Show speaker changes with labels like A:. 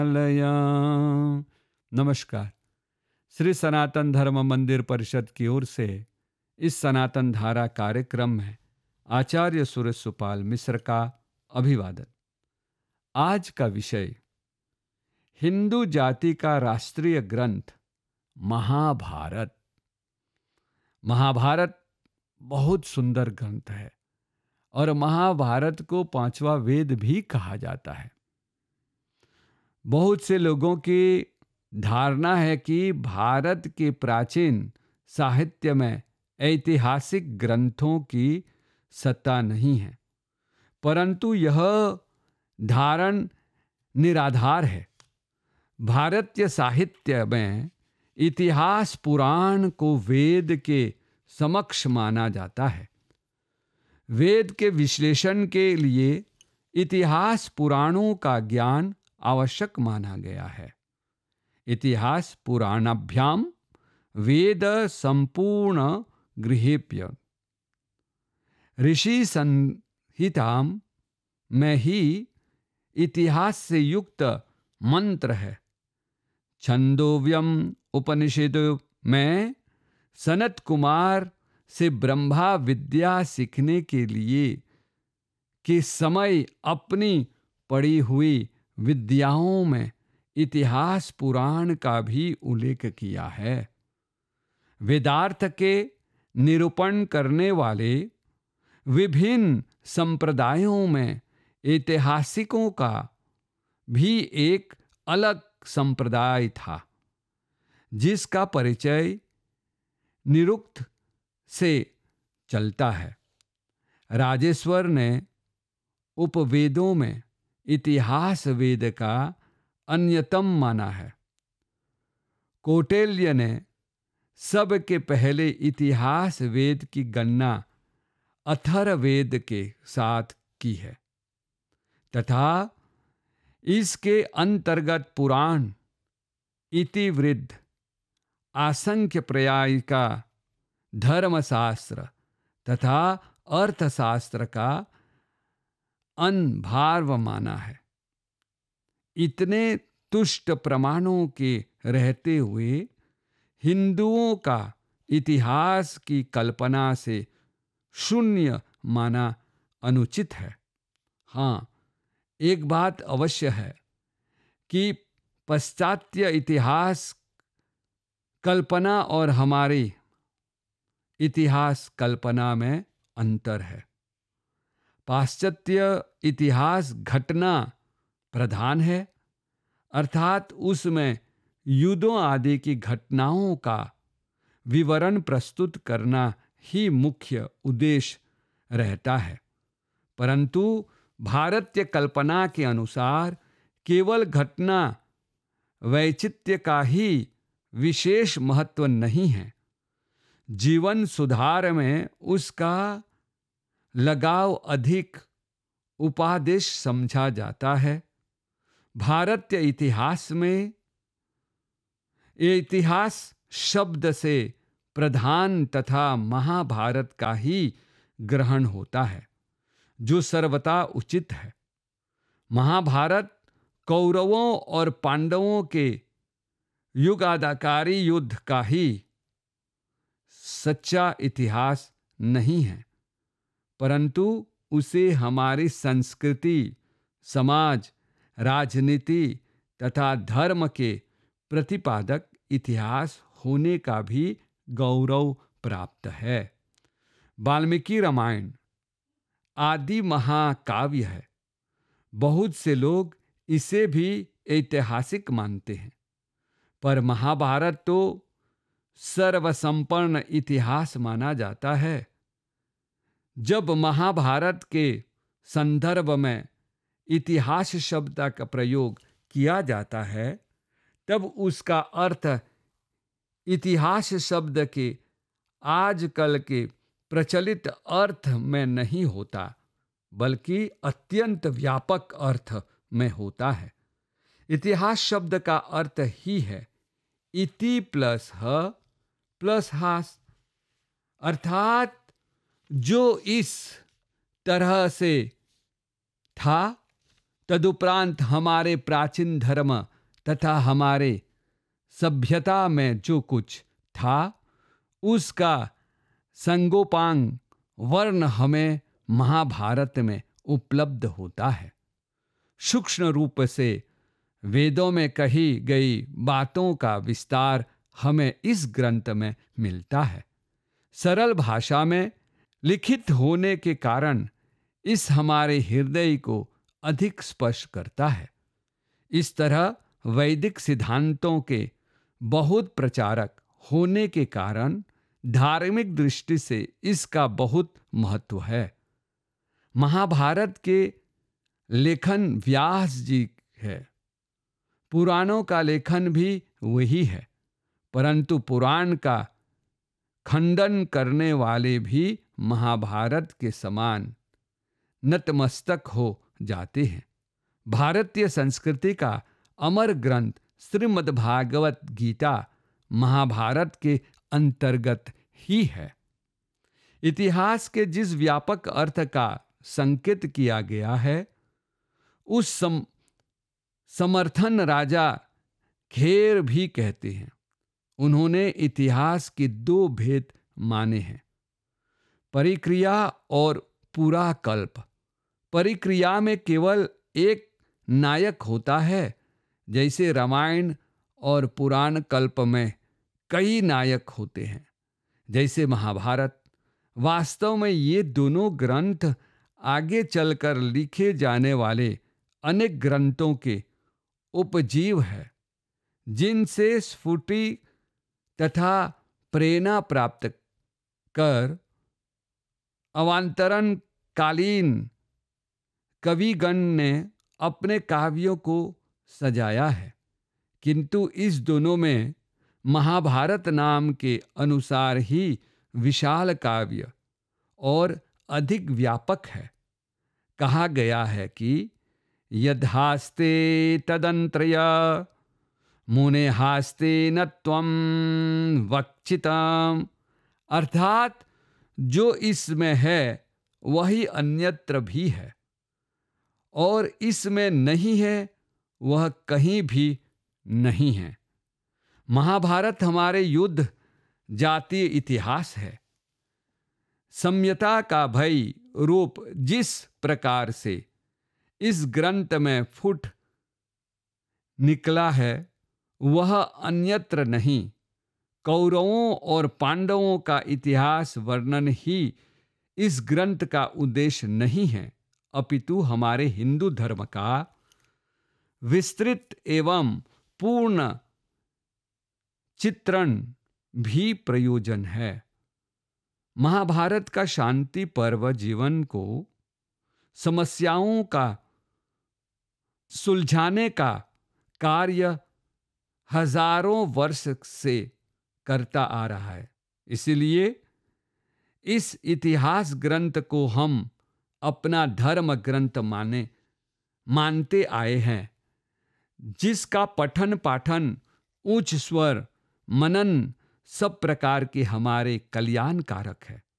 A: लया। नमस्कार। श्री सनातन धर्म मंदिर परिषद की ओर से इस सनातन धारा कार्यक्रम में आचार्य सुरेश सुपाल मिश्र का अभिवादन। आज का विषय हिंदू जाति का राष्ट्रीय ग्रंथ महाभारत। महाभारत बहुत सुंदर ग्रंथ है और महाभारत को पांचवा वेद भी कहा जाता है। बहुत से लोगों की धारणा है कि भारत के प्राचीन साहित्य में ऐतिहासिक ग्रंथों की सत्ता नहीं है, परंतु यह धारण निराधार है। भारतीय साहित्य में इतिहास पुराण को वेद के समक्ष माना जाता है। वेद के विश्लेषण के लिए इतिहास पुराणों का ज्ञान आवश्यक माना गया है। इतिहास पुराणाभ्याम वेद संपूर्ण गृहेप्य। ऋषि संहिताम में ही इतिहास से युक्त मंत्र है। छंदोव्यम उपनिषद में सनत कुमार से ब्रह्मा विद्या सीखने के लिए के समय अपनी पड़ी हुई विद्याओं में इतिहास पुराण का भी उल्लेख किया है। वेदार्थ के निरूपण करने वाले विभिन्न संप्रदायों में ऐतिहासिकों का भी एक अलग संप्रदाय था, जिसका परिचय निरुक्त से चलता है। राजेश्वर ने उपवेदों में इतिहास वेद का अन्यतम माना है। कौटिल्य ने सबके पहले इतिहास वेद की गणना अथर्ववेद के साथ की है तथा इसके अंतर्गत पुराण, इतिवृत्त, आसंख्य पर्यायिका, धर्मशास्त्र तथा अर्थशास्त्र का अनभार्व माना है। इतने तुष्ट प्रमाणों के रहते हुए हिंदुओं का इतिहास की कल्पना से शून्य माना अनुचित है। हाँ, एक बात अवश्य है कि पाश्चात्य इतिहास कल्पना और हमारी इतिहास कल्पना में अंतर है। पाश्चात्य इतिहास घटना प्रधान है, अर्थात उसमें युद्धों आदि की घटनाओं का विवरण प्रस्तुत करना ही मुख्य उद्देश्य रहता है। परंतु भारतीय कल्पना के अनुसार केवल घटना वैचित्र्य का ही विशेष महत्व नहीं है, जीवन सुधार में उसका लगाव अधिक उपादेश समझा जाता है। भारतीय इतिहास में इतिहास शब्द से प्रधान तथा महाभारत का ही ग्रहण होता है, जो सर्वथा उचित है। महाभारत कौरवों और पांडवों के युगादाकारी युद्ध का ही सच्चा इतिहास नहीं है, परंतु उसे हमारी संस्कृति, समाज, राजनीति तथा धर्म के प्रतिपादक इतिहास होने का भी गौरव प्राप्त है। वाल्मीकि रामायण आदि महाकाव्य है। बहुत से लोग इसे भी ऐतिहासिक मानते हैं, पर महाभारत तो सर्वसंपन्न इतिहास माना जाता है। जब महाभारत के संदर्भ में इतिहास शब्द का प्रयोग किया जाता है, तब उसका अर्थ इतिहास शब्द के आजकल के प्रचलित अर्थ में नहीं होता, बल्कि अत्यंत व्यापक अर्थ में होता है। इतिहास शब्द का अर्थ ही है इति प्लस ह प्लस हास, अर्थात जो इस तरह से था तदुपरांत हमारे प्राचीन धर्म तथा हमारे सभ्यता में जो कुछ था उसका संगोपांग वर्ण हमें महाभारत में उपलब्ध होता है। सूक्ष्म रूप से वेदों में कही गई बातों का विस्तार हमें इस ग्रंथ में मिलता है। सरल भाषा में लिखित होने के कारण इस हमारे हृदय को अधिक स्पर्श करता है। इस तरह वैदिक सिद्धांतों के बहुत प्रचारक होने के कारण धार्मिक दृष्टि से इसका बहुत महत्व है। महाभारत के लेखन व्यास जी है, पुराणों का लेखन भी वही है, परंतु पुराण का खंडन करने वाले भी महाभारत के समान नतमस्तक हो जाते हैं। भारतीय संस्कृति का अमर ग्रंथ श्रीमद्भागवत गीता महाभारत के अंतर्गत ही है। इतिहास के जिस व्यापक अर्थ का संकेत किया गया है उस समर्थन राजा खेर भी कहते हैं। उन्होंने इतिहास के दो भेद माने हैं, परिक्रिया और पुराकल्प। परिक्रिया में केवल एक नायक होता है, जैसे रामायण, और पुराण कल्प में कई नायक होते हैं, जैसे महाभारत। वास्तव में ये दोनों ग्रंथ आगे चलकर लिखे जाने वाले अनेक ग्रंथों के उपजीव है, जिनसे स्फूर्ति तथा प्रेरणा प्राप्त कर अवांतरण कालीन कविगण ने अपने काव्यों को सजाया है। किंतु इस दोनों में महाभारत नाम के अनुसार ही विशाल काव्य और अधिक व्यापक है। कहा गया है कि यद्हास्ते तदंत्रय मुने हास्ते न त्वं वक्षितम्, अर्थात जो इसमें है वही अन्यत्र भी है, और इसमें नहीं है वह कहीं भी नहीं है। महाभारत हमारे युद्ध जातीय इतिहास है। सम्यता का भय रूप जिस प्रकार से इस ग्रंथ में फूट निकला है वह अन्यत्र नहीं। कौरवों और पांडवों का इतिहास वर्णन ही इस ग्रंथ का उद्देश्य नहीं है, अपितु हमारे हिंदू धर्म का विस्तृत एवं पूर्ण चित्रण भी प्रयोजन है। महाभारत का शांति पर्व जीवन को समस्याओं का सुलझाने का कार्य हजारों वर्ष से करता आ रहा है। इसलिए इस इतिहास ग्रंथ को हम अपना धर्म ग्रंथ मानते आए हैं, जिसका पठन पाठन उच्च स्वर मनन सब प्रकार के हमारे कल्याणकारक है।